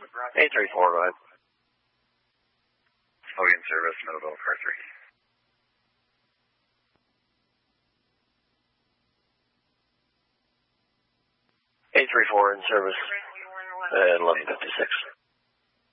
834, go ahead. Logan service, Millville, car 3. 834 in service at 1156.